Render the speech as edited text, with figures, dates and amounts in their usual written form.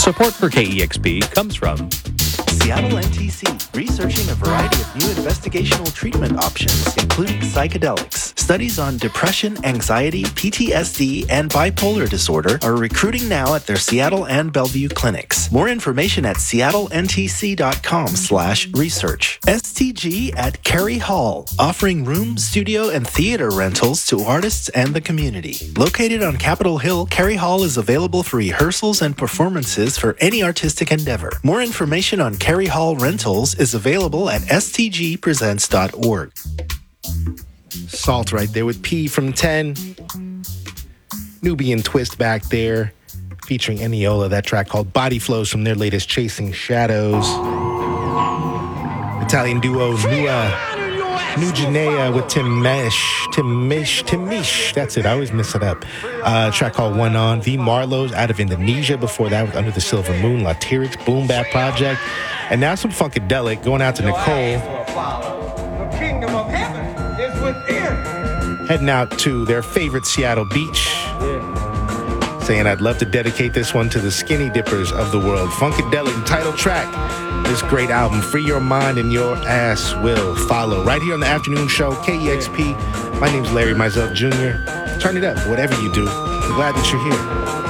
Support for KEXP comes from Seattle NTC, researching a variety of new investigational treatment options, including psychedelics. Studies on depression, anxiety, PTSD, and bipolar disorder are recruiting now at their Seattle and Bellevue clinics. More information at seattlentc.com/research. STG at Carey Hall, offering room, studio, and theater rentals to artists and the community. Located on Capitol Hill, Carey Hall is available for rehearsals and performances for any artistic endeavor. More information on Carey Hall Rentals is available at stgpresents.org. Salt right there with P from 10. Nubian Twist back there, featuring Eniola, that track called Body Flows from their latest Chasing Shadows. Italian duo New Janea with Timish. That's it. I always mess it up. A track called One On. The Marlows out of Indonesia. Before that was Under the Silver Moon, Latirix, Boom Bap Project. And now some Funkadelic going out to Nicole. The kingdom of heaven is within. Heading out to their favorite Seattle beach. Saying I'd love to dedicate this one to the skinny dippers of the world. Funkadelic title track. This great album, Free Your Mind and Your Ass Will Follow. Right here on the afternoon show, KEXP. My name's Larry Mizell Jr. Turn it up, whatever you do. I'm glad that you're here.